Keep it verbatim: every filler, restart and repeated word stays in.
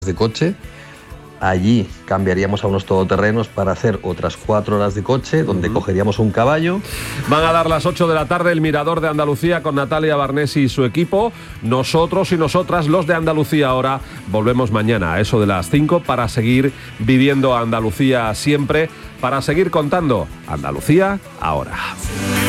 de coche. Allí cambiaríamos a unos todoterrenos para hacer otras cuatro horas de coche, donde uh-huh. cogeríamos un caballo. Van a dar las ocho de la tarde el Mirador de Andalucía con Natalia Barnesi y su equipo. Nosotros y nosotras, los de Andalucía Ahora, volvemos mañana a eso de las cinco para seguir viviendo Andalucía siempre, para seguir contando Andalucía Ahora.